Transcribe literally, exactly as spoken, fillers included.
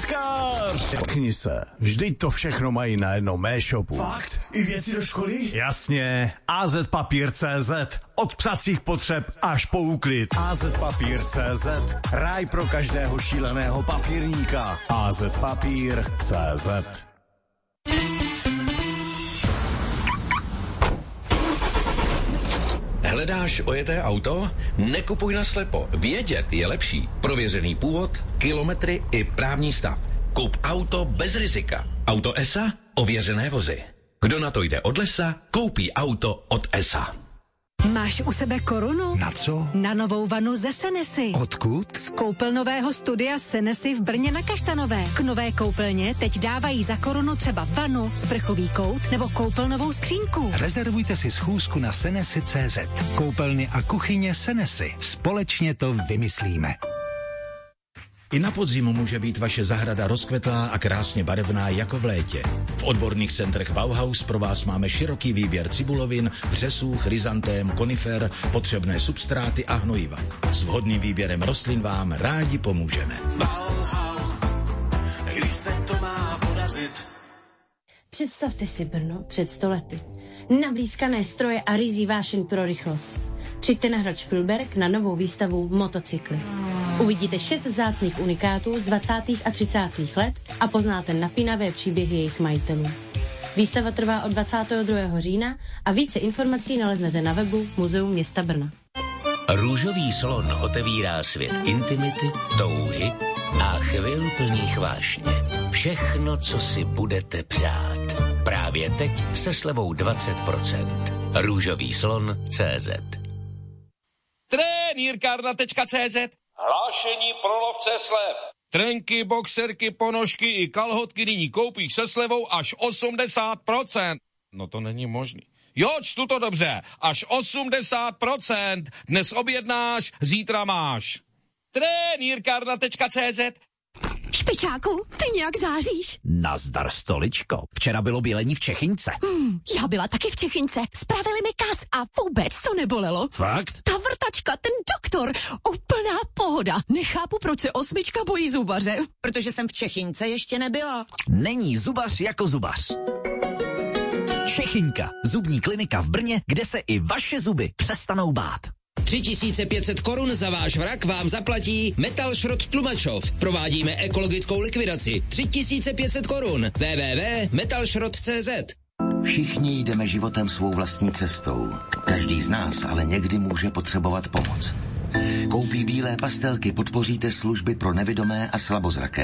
Prackář! Pokni se, vždyť to všechno mají na jednom e-shopu. Fakt? I věci do školy? Jasně, á zet papír tečka cé zet. Od psacích potřeb až po úklid. á zet papír tečka cé zet. Ráj pro každého šíleného papírníka. á zet papír tečka cé zet. Hledáš ojeté auto? Nekupuj naslepo. Vědět je lepší. Prověřený původ, kilometry i právní stav. Kup auto bez rizika. Auto E S A? Ověřené vozy. Kdo na to jde od lesa, koupí auto od E S A. Máš u sebe korunu? Na co? Na novou vanu ze Senesy. Odkud? Z koupelnového studia Senesy v Brně na Kaštanové. K nové koupelně teď dávají za korunu třeba vanu, sprchový kout nebo koupelnovou skřínku. Rezervujte si schůzku na senesy tečka cé zet. Koupelny a kuchyně Senesy. Společně to vymyslíme. I na podzim může být vaše zahrada rozkvetlá a krásně barevná jako v létě. V odborných centrech Bauhaus pro vás máme široký výběr cibulovin, vřesů, chryzantém, konifer, potřebné substráty a hnojiva. S vhodným výběrem rostlin vám rádi pomůžeme. Bauhaus, když se to má podařit. Představte si Brno před sto lety. Nablízkané stroje a rizí vášeň pro rychlost. Přijďte na hrad Špilberk na novou výstavu Motocykly. Uvidíte šest vzácných unikátů z dvacátých a třicátých let a poznáte napínavé příběhy jejich majitelů. Výstava trvá od dvacátého druhého října a více informací naleznete na webu Muzeum města Brna. Růžový slon otevírá svět intimity, touhy a chvil plných vášně. Všechno, co si budete přát. Právě teď se slevou dvacet procent. Růžový slon tečka cé zet. Trenýrkárna tečka cé zet. Hlášení pro lovce slev. Trenky, boxerky, ponožky i kalhotky nyní koupíš se slevou až osmdesát procent. No to není možný. Jo, čtu to dobře. Až osmdesát procent. Dnes objednáš, zítra máš. Trenýrkárna tečka cé zet. Špičáku, ty nějak záříš. Nazdar, stoličko. Včera bylo bělení v Čechince. Hmm, já byla taky v Čechince. Spravili mi kas a vůbec to nebolelo. Fakt? Ta vrtačka, ten doktor, úplná pohoda. Nechápu, proč se osmička bojí zubaře. Protože jsem v Čechince ještě nebyla. Není zubař jako zubař. Čechinka, zubní klinika v Brně, kde se i vaše zuby přestanou bát. tři tisíce pět set korun za váš vrak vám zaplatí Metal Šrot Tlumačov. Provádíme ekologickou likvidaci. tři tisíce pět set korun. w w w tečka metalšrot tečka cé zet. Všichni jdeme životem svou vlastní cestou. Každý z nás ale někdy může potřebovat pomoc. Koupí bílé pastelky podpoříte služby pro nevidomé a slabozraké.